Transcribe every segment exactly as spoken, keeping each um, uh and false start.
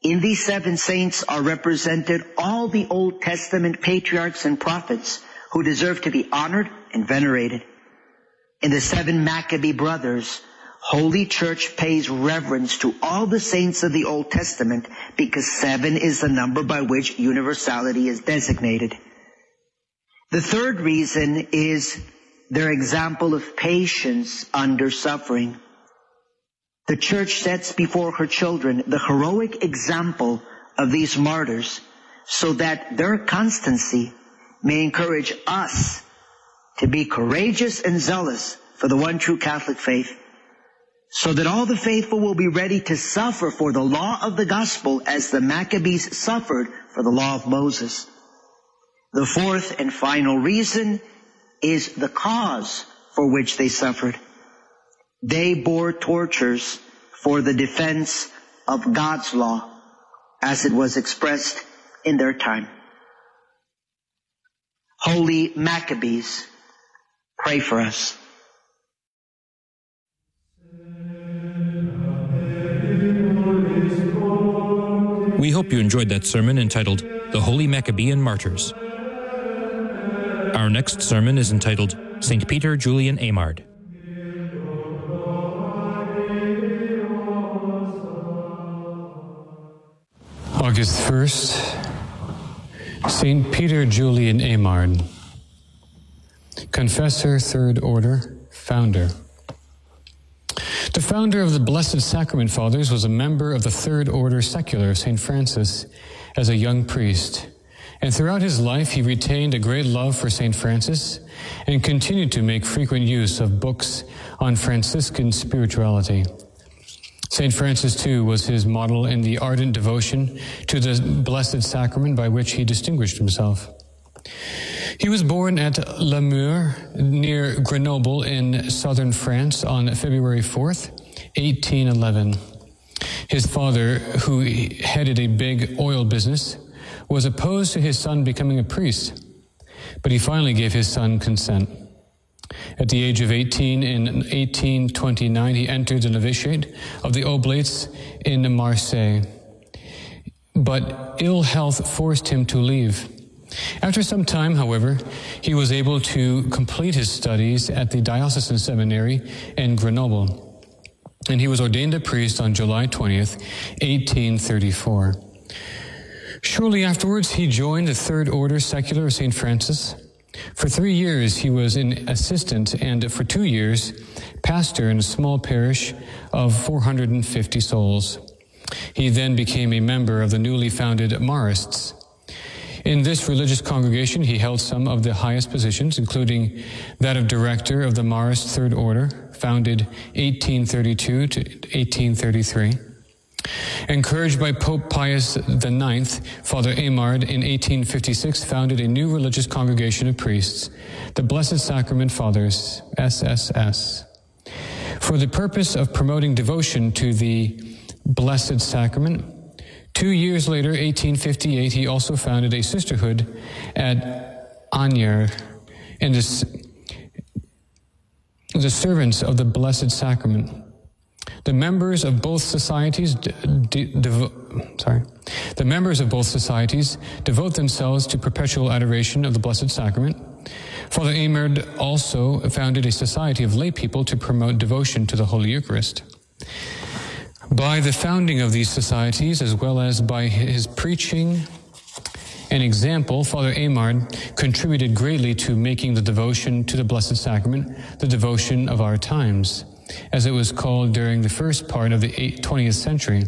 In these seven saints are represented all the Old Testament patriarchs and prophets who deserve to be honored and venerated. In the seven Maccabee brothers, Holy Church pays reverence to all the saints of the Old Testament because seven is the number by which universality is designated. The third reason is their example of patience under suffering. The Church sets before her children the heroic example of these martyrs so that their constancy may encourage us to be courageous and zealous for the one true Catholic faith, so that all the faithful will be ready to suffer for the law of the gospel as the Maccabees suffered for the law of Moses. The fourth and final reason is the cause for which they suffered. They bore tortures for the defense of God's law as it was expressed in their time. Holy Maccabees, pray for us. We hope you enjoyed that sermon entitled The Holy Maccabean Martyrs. Our next sermon is entitled Saint Peter Julian Eymard. August first, Saint Peter Julian Eymard, Confessor, Third Order, Founder. The founder of the Blessed Sacrament Fathers was a member of the Third Order Secular of Saint Francis as a young priest, and throughout his life he retained a great love for Saint Francis and continued to make frequent use of books on Franciscan spirituality. Saint Francis, too, was his model in the ardent devotion to the Blessed Sacrament by which he distinguished himself. He was born at Lamure, near Grenoble in southern France, on February fourth, eighteen eleven. His father, who headed a big oil business, was opposed to his son becoming a priest, but he finally gave his son consent. At the age of eighteen, in eighteen twenty-nine, he entered the novitiate of the Oblates in Marseille, but ill health forced him to leave. After some time, however, he was able to complete his studies at the Diocesan Seminary in Grenoble, and he was ordained a priest on July twentieth, eighteen thirty-four. Shortly afterwards, he joined the Third Order Secular of Saint Francis. For three years, he was an assistant, and for two years, pastor in a small parish of four hundred fifty souls. He then became a member of the newly founded Marists. In this religious congregation, he held some of the highest positions, including that of director of the Marist Third Order, founded eighteen thirty-two to eighteen thirty-three. Encouraged by Pope Pius the Ninth, Father Eymard in eighteen fifty-six founded a new religious congregation of priests, the Blessed Sacrament Fathers, S S S. For the purpose of promoting devotion to the Blessed Sacrament, two years later, eighteen fifty-eight, he also founded a sisterhood at Agnières, and the, the servants of the Blessed Sacrament. The members of both societies de- de- devo- sorry. The members of both societies devote themselves to perpetual adoration of the Blessed Sacrament. Father Eymard also founded a society of lay people to promote devotion to the Holy Eucharist. By the founding of these societies, as well as by his preaching and example, Father Eymard contributed greatly to making the devotion to the Blessed Sacrament the devotion of our times, as it was called during the first part of the twentieth century.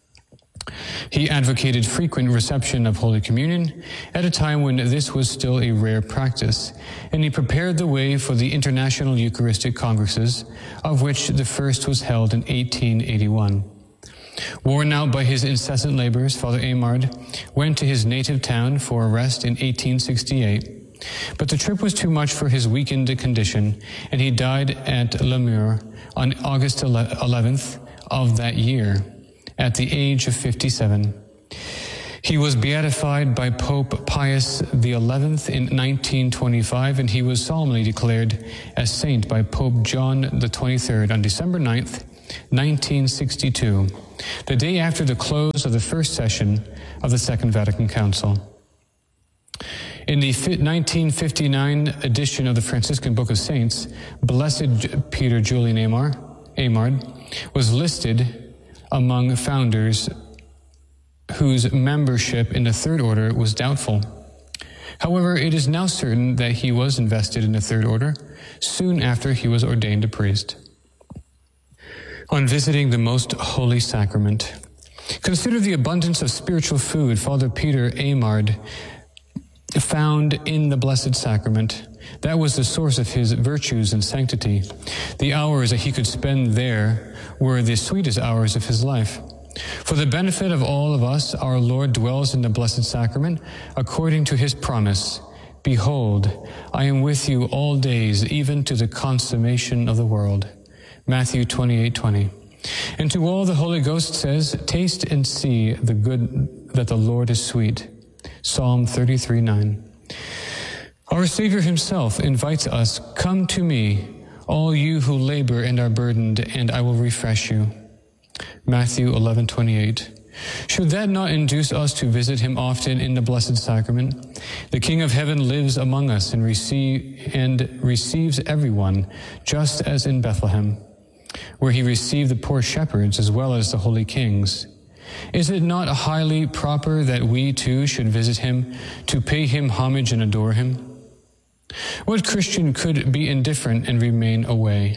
He advocated frequent reception of Holy Communion at a time when this was still a rare practice, and he prepared the way for the International Eucharistic Congresses, of which the first was held in eighteen eighty-one. Worn out by his incessant labors, Father Eymard went to his native town for a rest in eighteen sixty-eight. But the trip was too much for his weakened condition, and he died at Lamure on August eleventh of that year, at the age of fifty-seven. He was beatified by Pope Pius the eleventh in nineteen twenty-five, and he was solemnly declared as saint by Pope John the twenty-third on December ninth, nineteen sixty-two, the day after the close of the first session of the Second Vatican Council. In the nineteen fifty-nine edition of the Franciscan Book of Saints, Blessed Peter Julian Aymar, Aymard was listed among founders whose membership in the Third Order was doubtful. However, it is now certain that he was invested in the Third Order soon after he was ordained a priest. On visiting the Most Holy Sacrament, consider the abundance of spiritual food Father Peter Aymard found in the Blessed Sacrament. That was the source of his virtues and sanctity. The hours that he could spend there were the sweetest hours of his life. For the benefit of all of us, our Lord dwells in the Blessed Sacrament according to his promise. Behold, I am with you all days, even to the consummation of the world. Matthew twenty-eight twenty. And to all the Holy Ghost says, taste and see the good that the Lord is sweet. Psalm thirty-three nine. Our Savior himself invites us, come to me, all you who labor and are burdened, and I will refresh you. Matthew eleven twenty-eight. Should that not induce us to visit him often in the Blessed Sacrament? The King of Heaven lives among us and, receive, and receives everyone, just as in Bethlehem, where he received the poor shepherds as well as the holy kings. Is it not highly proper that we too should visit him, to pay him homage and adore him? What Christian could be indifferent and remain away?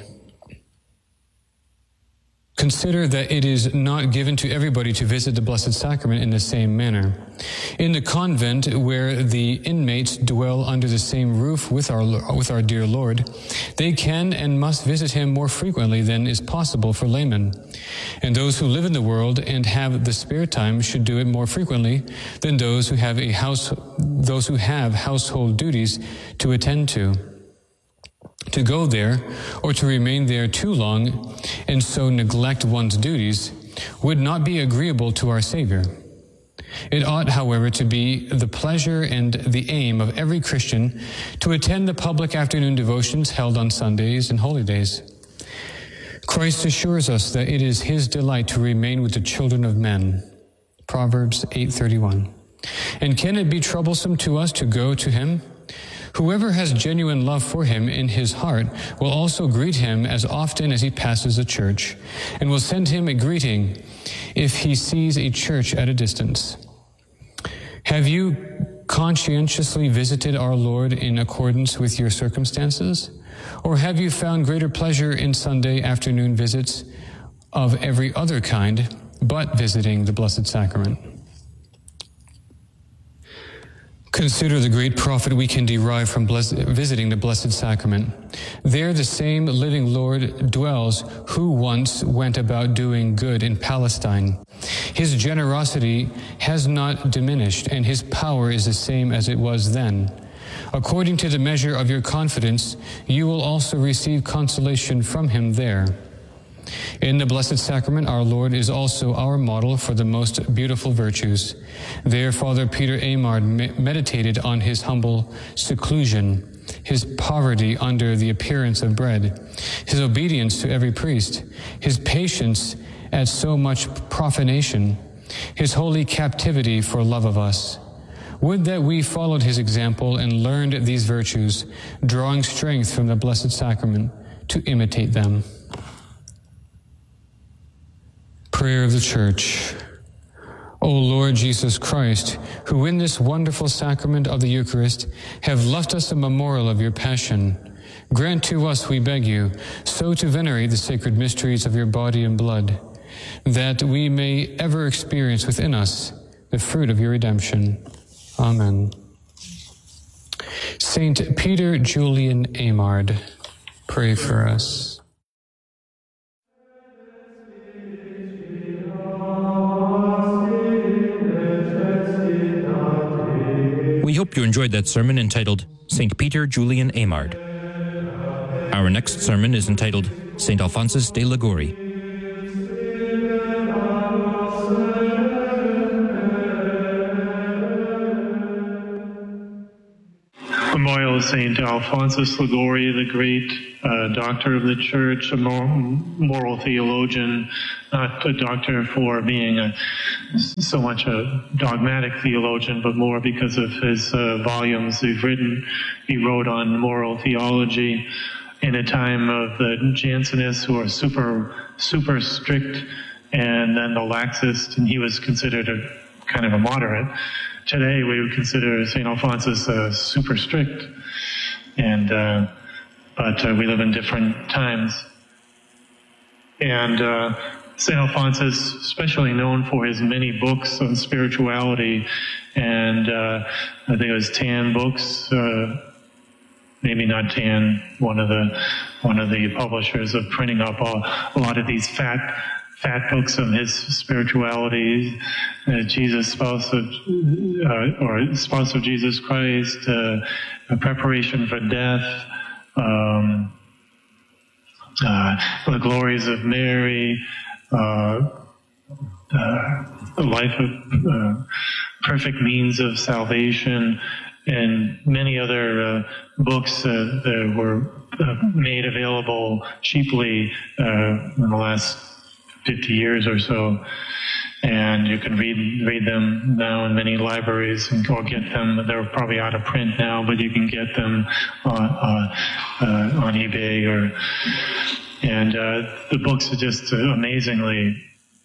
Consider that it is not given to everybody to visit the Blessed Sacrament in the same manner. In the convent where the inmates dwell under the same roof with our, with our dear Lord, they can and must visit him more frequently than is possible for laymen. And those who live in the world and have the spare time should do it more frequently than those who have a house, those who have household duties to attend to. To go there, or to remain there too long, and so neglect one's duties, would not be agreeable to our Savior. It ought, however, to be the pleasure and the aim of every Christian to attend the public afternoon devotions held on Sundays and holy days. Christ assures us that it is his delight to remain with the children of men. Proverbs eight thirty-one. And can it be troublesome to us to go to him? Whoever has genuine love for him in his heart will also greet him as often as he passes a church, and will send him a greeting if he sees a church at a distance. Have you conscientiously visited our Lord in accordance with your circumstances? Or have you found greater pleasure in Sunday afternoon visits of every other kind, but visiting the Blessed Sacrament? Consider the great profit we can derive from bless- visiting the Blessed Sacrament. There the same living Lord dwells who once went about doing good in Palestine. His generosity has not diminished, and his power is the same as it was then. According to the measure of your confidence, you will also receive consolation from him there. In the Blessed Sacrament, our Lord is also our model for the most beautiful virtues. There, Father Peter Aymard me- meditated on his humble seclusion, his poverty under the appearance of bread, his obedience to every priest, his patience at so much profanation, his holy captivity for love of us. Would that we followed his example and learned these virtues, drawing strength from the Blessed Sacrament to imitate them. Prayer of the Church. O Lord Jesus Christ, who in this wonderful sacrament of the Eucharist have left us a memorial of your passion, grant to us, we beg you, so to venerate the sacred mysteries of your body and blood, that we may ever experience within us the fruit of your redemption. Amen. Saint Peter Julian Aymard, pray for us. We hope you enjoyed that sermon entitled Saint Peter Julian Aymard. Our next sermon is entitled Saint Alphonsus de Liguori. Memorial fellow Saint Alphonsus Liguori, the great uh, doctor of the church, a moral, moral theologian, not a doctor for being a, so much a dogmatic theologian, but more because of his uh, volumes he's written. He wrote on moral theology in a time of the Jansenists, who are super, super strict, and then the laxists, and he was considered a kind of a moderate. Today, we would consider Saint Alphonsus uh, super strict, and uh, but uh, we live in different times. And uh, Saint Alphonsus, especially known for his many books on spirituality, and uh, I think it was ten books, uh, maybe not ten. One of the one of the publishers of printing up a, a lot of these fat. fat books on his spirituality, uh, Jesus, spouse of, uh, or spouse of Jesus Christ, uh, a preparation for death, um, uh, the glories of Mary, uh, uh, the life of uh, perfect means of salvation, and many other uh, books uh, that were uh, made available cheaply uh, in the last fifty years or so, and you can read read them now in many libraries, and or get them. They're probably out of print now, but you can get them on uh, uh, on eBay, or and uh, the books are just amazingly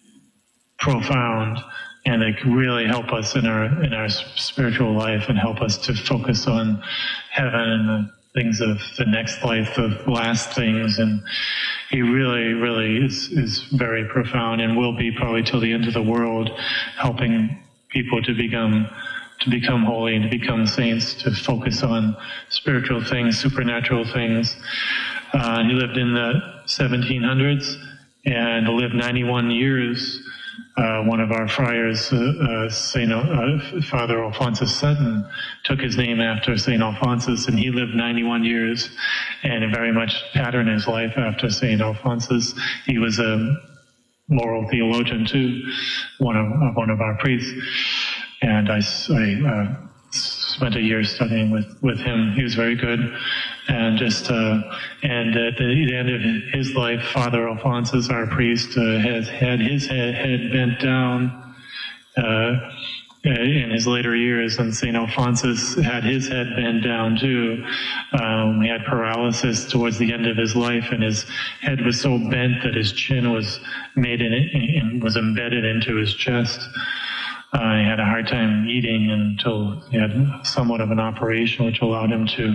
profound, and they really help us in our in our spiritual life and help us to focus on heaven and the things of the next life, the last things. And he really, really is, is very profound, and will be probably till the end of the world, helping people to become to become holy and to become saints, to focus on spiritual things, supernatural things. Uh, he lived in the seventeen hundreds and lived ninety-one years. Uh, one of our friars, uh, uh, Saint uh, Father Alphonsus Sutton, took his name after Saint Alphonsus, and he lived ninety-one years, and very much patterned his life after Saint Alphonsus. He was a moral theologian too, one of uh, one of our priests, and I, I uh, spent a year studying with, with him. He was very good, and just uh, and at the end of his life, Father Alphonsus, our priest, uh, has had his head, head bent down uh, in his later years, and Saint Alphonsus had his head bent down too. Um, he had paralysis towards the end of his life, and his head was so bent that his chin was made in it and was embedded into his chest. Uh, he had a hard time eating until he had somewhat of an operation, which allowed him to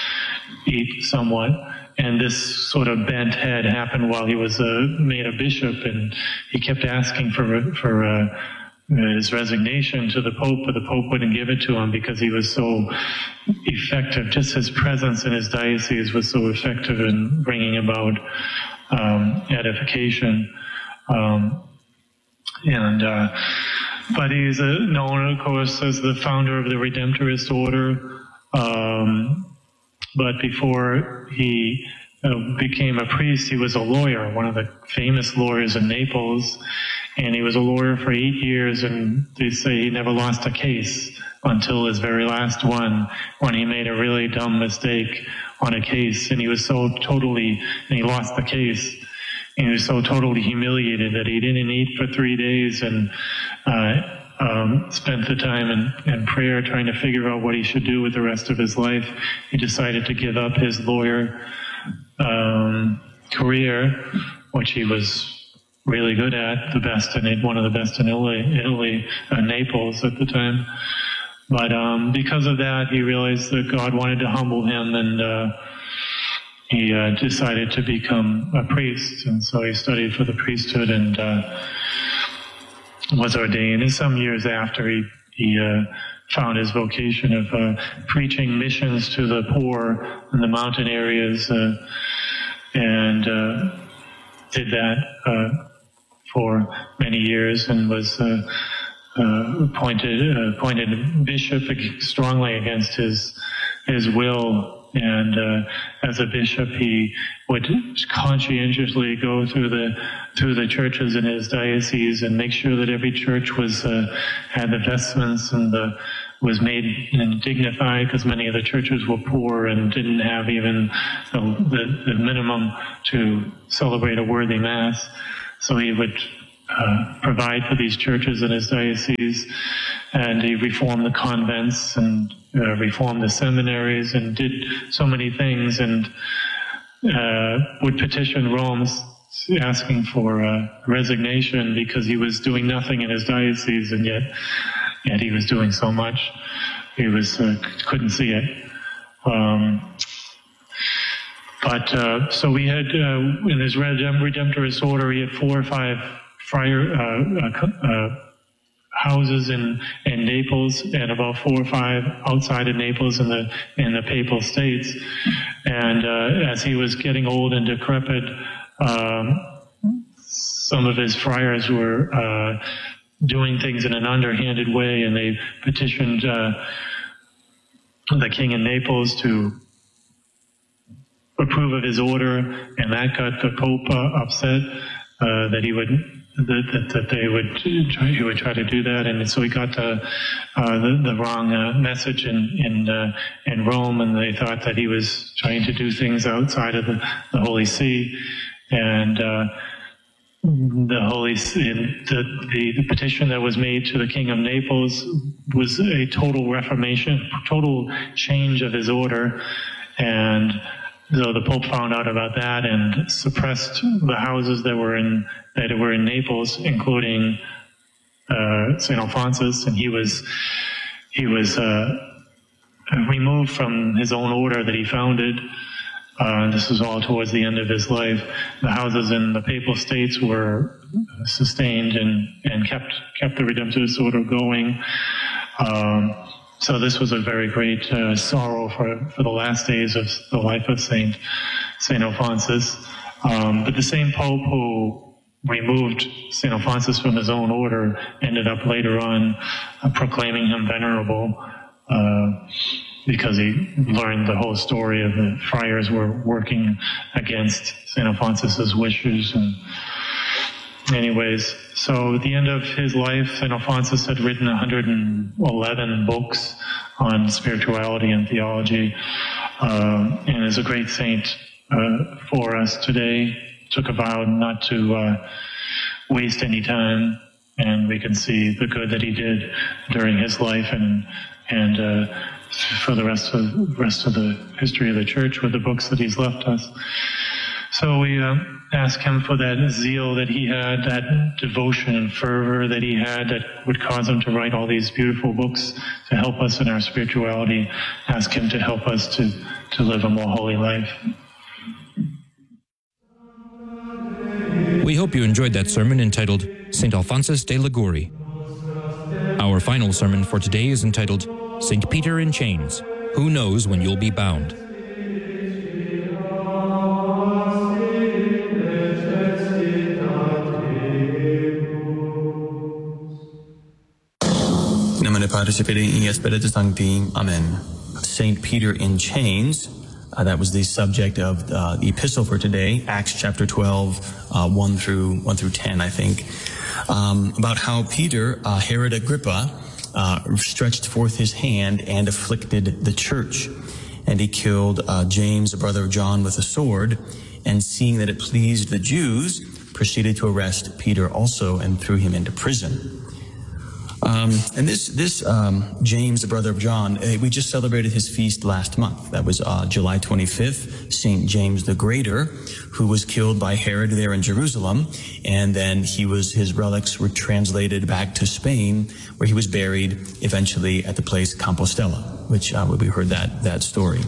eat somewhat. And this sort of bent head happened while he was uh, made a bishop, and he kept asking for for uh, his resignation to the Pope, but the Pope wouldn't give it to him because he was so effective. Just his presence in his diocese was so effective in bringing about um, edification. Um, and uh, But he's uh, known, of course, as the founder of the Redemptorist order. Um, but before he uh, became a priest, he was a lawyer, one of the famous lawyers in Naples. And he was a lawyer for eight years, and they say he never lost a case until his very last one, when he made a really dumb mistake on a case. And he was so totally, and he lost the case. And he was so totally humiliated that he didn't eat for three days and uh, um, spent the time in, in prayer trying to figure out what he should do with the rest of his life. He decided to give up his lawyer um, career, which he was really good at, the best in one of the best in Italy, Italy uh, Naples at the time. But um, because of that, he realized that God wanted to humble him, and uh, he uh, decided to become a priest. And so he studied for the priesthood and uh, was ordained. And some years after, he, he uh, found his vocation of uh, preaching missions to the poor in the mountain areas, uh, and uh, did that uh, for many years, and was uh, uh, appointed uh, appointed bishop strongly against his his will. And uh, as a bishop, he would conscientiously go through the through the churches in his diocese and make sure that every church was uh, had the vestments and the was made indignified because many of the churches were poor and didn't have even the, the, the minimum to celebrate a worthy Mass. So he would uh, provide for these churches in his diocese, and he reformed the convents and uh, reformed the seminaries and did so many things, and uh, would petition Rome asking for uh, resignation because he was doing nothing in his diocese, and yet yet he was doing so much. He was uh, couldn't see it. Um, but uh, so we had uh, in his Redemptorist order, he had four or five friar uh, uh, uh, houses in in Naples, and about four or five outside of Naples in the in the Papal States. And uh, as he was getting old and decrepit, Um, some of his friars were uh, doing things in an underhanded way, and they petitioned uh, the king in Naples to approve of his order, and that got the Pope uh, upset uh, that he would that, that, that they would try, he would try to do that, and so he got the uh, the, the wrong uh, message in in uh, in Rome, and they thought that he was trying to do things outside of the, the Holy See. And uh, the Holy the, the the petition that was made to the King of Naples was a total reformation, total change of his order. And so the Pope found out about that and suppressed the houses that were in that were in Naples, including uh, Saint Alphonsus, and he was he was uh, removed from his own order that he founded. Uh, this was all towards the end of his life. The houses in the Papal States were sustained and, and kept kept the Redemptorist order going. Um, so this was a very great uh, sorrow for, for the last days of the life of Saint Saint Alphonsus. Um, but the same Pope who removed Saint Alphonsus from his own order ended up later on uh, proclaiming him venerable. Uh, because he learned the whole story of the friars were working against Saint Alphonsus's wishes. And anyways, so at the end of his life, Saint Alphonsus had written one hundred eleven books on spirituality and theology, uh, and is a great saint uh, for us today. Took a vow not to uh, waste any time, and we can see the good that he did during his life, and and uh, for the rest of rest of the history of the Church with the books that he's left us. So we uh, ask him for that zeal that he had, that devotion and fervor that he had that would cause him to write all these beautiful books to help us in our spirituality. Ask him to help us to, to live a more holy life. We hope you enjoyed that sermon entitled Saint Alphonsus de Liguori. Our final sermon for today is entitled Saint Peter in Chains. Who knows when you'll be bound? Nomine Patris et Filii et Spiritus Sancti. Amen. Saint Peter in Chains. Uh, that was the subject of uh, the epistle for today, Acts chapter twelve, uh, one through one through ten, I think, um, about how Peter, uh, Herod Agrippa, uh, stretched forth his hand and afflicted the church, and he killed uh, James, the brother of John, with a sword. And seeing that it pleased the Jews, proceeded to arrest Peter also and threw him into prison. Um, and this, this um, James, the brother of John, uh, we just celebrated his feast last month. That was uh, July twenty-fifth, Saint James the Greater, who was killed by Herod there in Jerusalem, and then he was his relics were translated back to Spain, where he was buried eventually at the place Compostela, which uh, we heard that that story.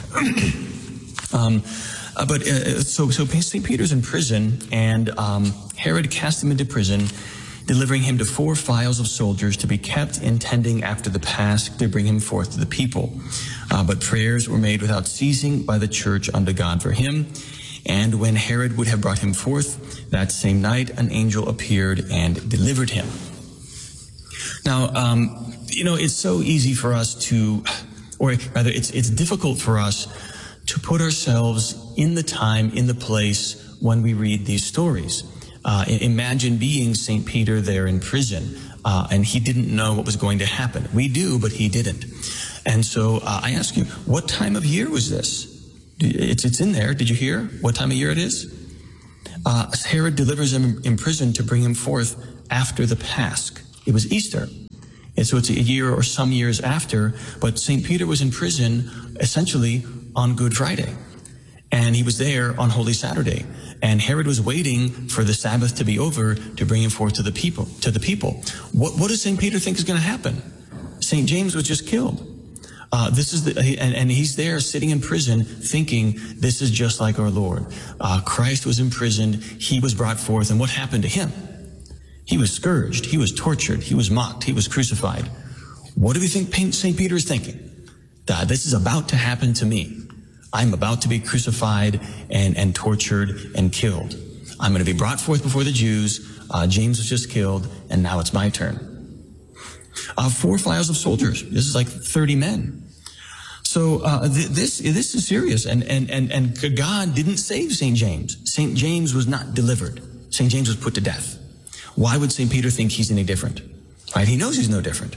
um, uh, but uh, so so Saint Peter's in prison, and um, Herod cast him into prison, delivering him to four files of soldiers to be kept intending after the Pasch to bring him forth to the people. Uh, but prayers were made without ceasing by the church unto God for him. And when Herod would have brought him forth, that same night an angel appeared and delivered him. Now, um, you know, it's so easy for us to, or rather, it's it's difficult for us to put ourselves in the time, in the place when we read these stories. Uh, imagine being Saint Peter there in prison. uh, and he didn't know what was going to happen. We do, but he didn't. And so uh, I ask you, what time of year was this? It's, it's in there. Did you hear what time of year it is? Uh, Herod delivers him in prison to bring him forth after the Pasch. It was Easter. And so it's a year or some years after, but Saint Peter was in prison essentially on Good Friday. And he was there on Holy Saturday. And Herod was waiting for the Sabbath to be over to bring him forth to the people. To the people. What, what does Saint Peter think is going to happen? Saint James was just killed. Uh, this is the, and, and he's there sitting in prison thinking this is just like our Lord. Uh, Christ was imprisoned. He was brought forth. And what happened to him? He was scourged. He was tortured. He was mocked. He was crucified. What do we think Saint Peter is thinking? That this is about to happen to me. I'm about to be crucified and, and tortured and killed. I'm going to be brought forth before the Jews. Uh, James was just killed, and now it's my turn. Uh, four files of soldiers. This is like thirty men. So uh, th- this this is serious, and and and and God didn't save Saint James. Saint James was not delivered. Saint James was put to death. Why would Saint Peter think he's any different? Right? He knows he's no different.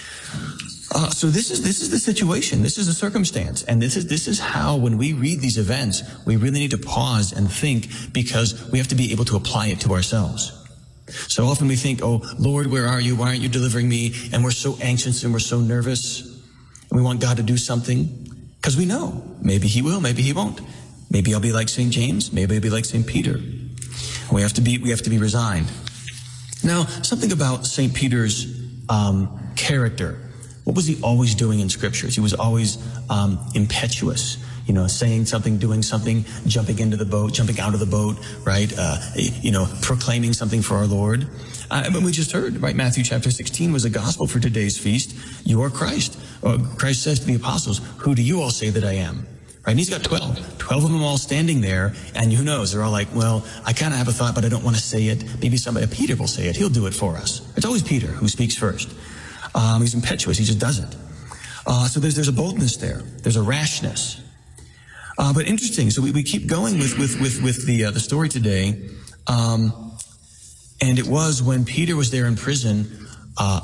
Uh, so this is this is the situation. This is the circumstance, and this is this is how, when we read these events, we really need to pause and think, because we have to be able to apply it to ourselves. So often we think, "Oh Lord, where are you? Why aren't you delivering me?" And we're so anxious and we're so nervous, and we want God to do something because we know maybe He will, maybe He won't. Maybe I'll be like Saint James. Maybe I'll be like Saint Peter. We have to be we have to be resigned. Now, something about Saint Peter's um, character. What was he always doing in scriptures? He was always um, impetuous, you know, saying something, doing something, jumping into the boat, jumping out of the boat, right? Uh, you know, proclaiming something for our Lord. Uh, but we just heard, right? Matthew chapter sixteen was a gospel for today's feast. You are Christ. Uh, Christ says to the apostles, "Who do you all say that I am?" Right? And he's got twelve. twelve of them all standing there, and who knows? They're all like, "Well, I kind of have a thought, but I don't want to say it. Maybe somebody, Peter will say it. He'll do it for us." It's always Peter who speaks first. Um, he's impetuous. He just does it. Uh, so there's there's a boldness there. There's a rashness. Uh, but interesting. So we, we keep going with with with with the uh, the story today. Um, and it was when Peter was there in prison. Uh,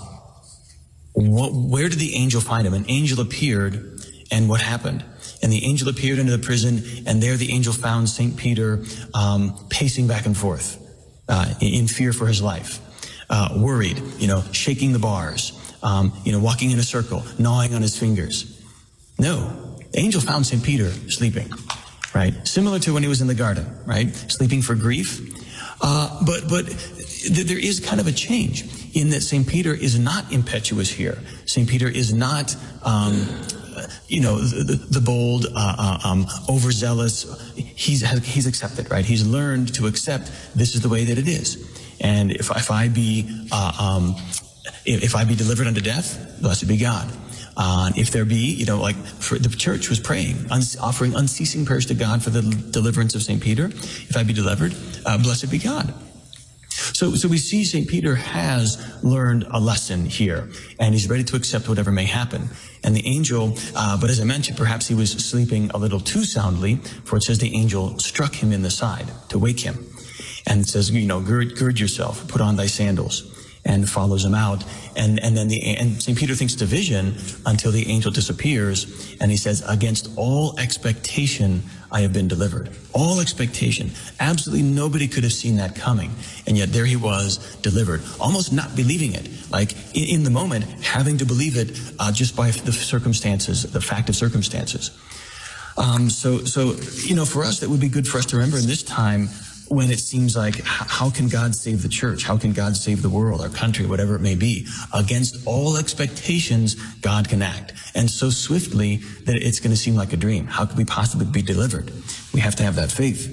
what, where did the angel find him? An angel appeared, and what happened? And the angel appeared into the prison, and there the angel found Saint Peter um, pacing back and forth uh, in, in fear for his life, uh, worried, you know, shaking the bars. Um, you know, walking in a circle, gnawing on his fingers. No, the angel found Saint Peter sleeping, right? Similar to when he was in the garden, right? Sleeping for grief. Uh, but but th- there is kind of a change in that Saint Peter is not impetuous here. Saint Peter is not, um, you know, the, the bold, uh, uh, um, overzealous. He's he's accepted, right? He's learned to accept this is the way that it is. And if if I be uh, um, If I be delivered unto death, blessed be God. Uh, if there be, you know, like for the church was praying, un- offering unceasing prayers to God for the deliverance of Saint Peter. If I be delivered, uh, blessed be God. So, so we see Saint Peter has learned a lesson here, and he's ready to accept whatever may happen. And the angel, uh, but as I mentioned, perhaps he was sleeping a little too soundly, for it says the angel struck him in the side to wake him. And it says, you know, gird, gird yourself, put on thy sandals. And follows him out, and and then the and Saint Peter thinks it's a vision until the angel disappears, and he says, "Against all expectation, I have been delivered." All expectation, absolutely nobody could have seen that coming, and yet there he was, delivered, almost not believing it, like in, in the moment, having to believe it uh, just by the circumstances, the fact of circumstances. Um, so so you know, for us, that would be good for us to remember in this time. When it seems like, how can God save the church? How can God save the world, our country, whatever it may be? Against all expectations, God can act. And so swiftly that it's going to seem like a dream. How could we possibly be delivered? We have to have that faith.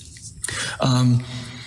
Um,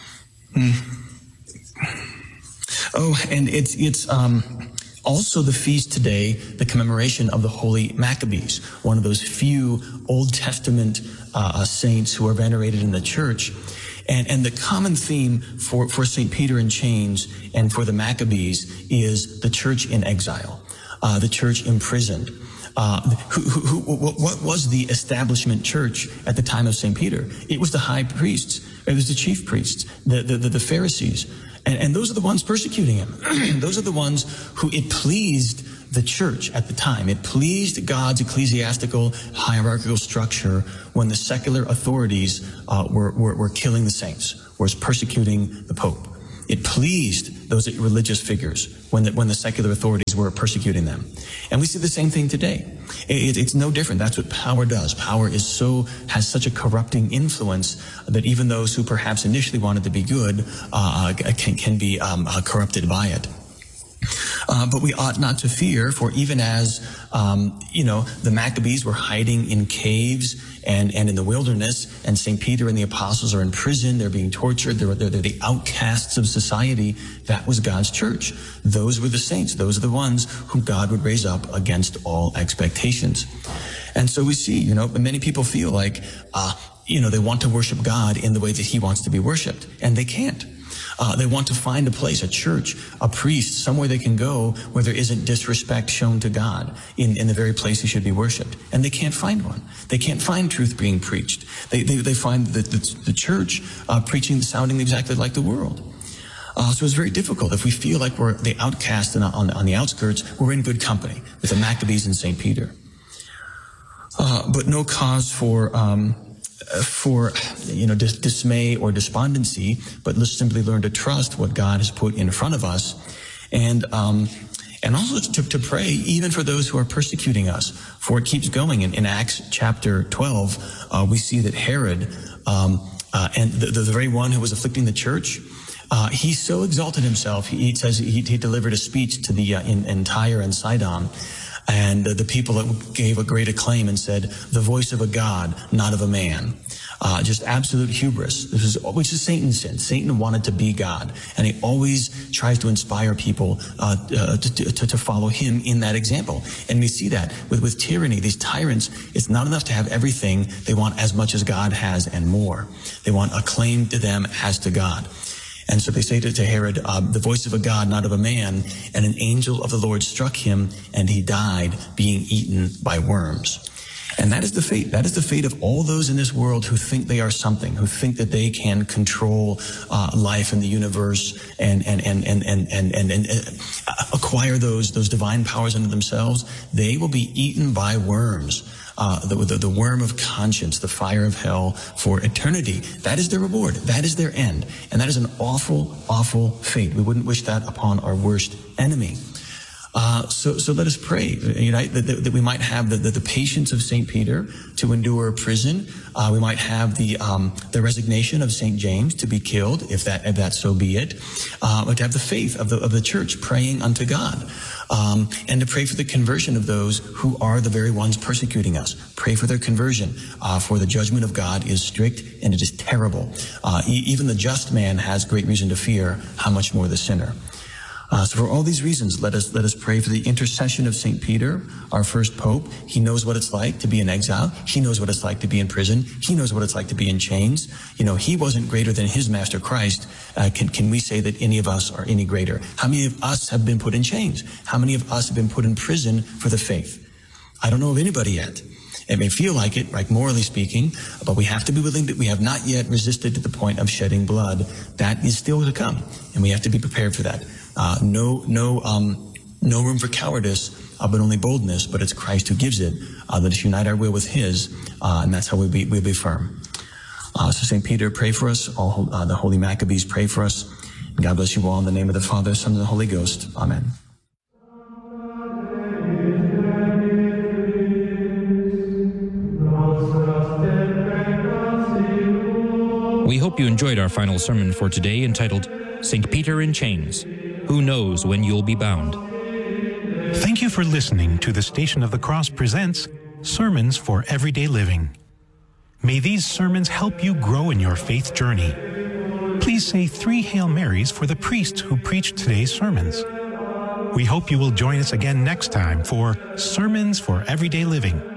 oh, and it's, it's, um, also the feast today, the commemoration of the Holy Maccabees, one of those few Old Testament uh, saints who are venerated in the church. And, and the common theme for, for Saint Peter in chains and for the Maccabees is the church in exile, uh, the church imprisoned. Uh, who, who, who, what was the establishment church at the time of Saint Peter? It was the high priests. It was the chief priests, the, the, the, the Pharisees. And, and those are the ones persecuting him. Those are the ones who it pleased the church at the time. It pleased God's ecclesiastical hierarchical structure when the secular authorities uh, were, were, were killing the saints, was persecuting the Pope. It pleased those religious figures when the, when the secular authorities were persecuting them. And we see the same thing today. It, it's no different. That's what power does. Power is so, has such a corrupting influence that even those who perhaps initially wanted to be good uh, can, can be um, uh, corrupted by it. Uh, but we ought not to fear, for even as, um, you know, the Maccabees were hiding in caves and, and in the wilderness, and Saint Peter and the apostles are in prison, they're being tortured, they're, they're, they're the outcasts of society, that was God's church. Those were the saints. Those are the ones whom God would raise up against all expectations. And so we see, you know, many people feel like, uh, you know, they want to worship God in the way that he wants to be worshiped, and they can't. Uh, they want to find a place, a church, a priest, somewhere they can go where there isn't disrespect shown to God in, in the very place he should be worshipped. And they can't find one. They can't find truth being preached. They, they, they find the, the, the church uh, preaching, sounding exactly like the world. Uh, so it's very difficult. If we feel like we're the outcast and on, on the outskirts, we're in good company with the Maccabees and Saint Peter. Uh, but no cause for... Um, for, you know, dis- dismay or despondency, but let's simply learn to trust what God has put in front of us. And, um, and also to, to pray even for those who are persecuting us, for it keeps going. In, in Acts chapter twelve, uh, we see that Herod, um, uh, and the, the very one who was afflicting the church, uh, he so exalted himself. He, he says he, he delivered a speech to the, uh, in, in Tyre and Sidon. And uh, the people gave a great acclaim and said, the voice of a God, not of a man. Uh, just absolute hubris. This is, which is Satan's sin. Satan wanted to be God. And he always tries to inspire people uh, uh, to, to, to follow him in that example. And we see that with, with tyranny. These tyrants, it's not enough to have everything. They want as much as God has and more. They want acclaim to them as to God. And so they say to, to Herod, uh, the voice of a God, not of a man, and an angel of the Lord struck him, and he died, being eaten by worms. And that is the fate. That is the fate of all those in this world who think they are something, who think that they can control uh, life and the universe and and and and and and, and, and uh, acquire those those divine powers unto themselves. They will be eaten by worms. Uh, the, the, the worm of conscience, the fire of hell for eternity. That is their reward. That is their end. And that is an awful, awful fate. We wouldn't wish that upon our worst enemy. Uh, so, so let us pray, you know, that, that we might have the, the, the patience of Saint Peter to endure prison. Uh, we might have the, um, the resignation of Saint James to be killed, if that, if that so be it. Uh, but to have the faith of the, of the church praying unto God. Um, and to pray for the conversion of those who are the very ones persecuting us. Pray for their conversion, uh, for the judgment of God is strict and it is terrible. Uh, e- even the just man has great reason to fear, how much more the sinner. Uh, so for all these reasons, let us let us pray for the intercession of Saint Peter, our first pope. He knows what it's like to be in exile. He knows what it's like to be in prison. He knows what it's like to be in chains. You know, he wasn't greater than his master Christ. Uh, can can we say that any of us are any greater? How many of us have been put in chains? How many of us have been put in prison for the faith? I don't know of anybody yet. It may feel like it, like morally speaking, but we have to be willing to, we have not yet resisted to the point of shedding blood. That is still to come, and we have to be prepared for that. Uh, no, no, um, no room for cowardice, uh, but only boldness, but it's Christ who gives it. Uh, let us unite our will with his, uh, and that's how we'll be, we'll be firm. Uh, so Saint Peter, pray for us. All, uh, the Holy Maccabees, pray for us. And God bless you all in the name of the Father, Son, and the Holy Ghost. Amen. We hope you enjoyed our final sermon for today entitled Saint Peter in Chains. Who knows when you'll be bound? Thank you for listening to the Station of the Cross presents Sermons for Everyday Living. May these sermons help you grow in your faith journey. Please say three Hail Marys for the priest who preached today's sermons. We hope you will join us again next time for Sermons for Everyday Living.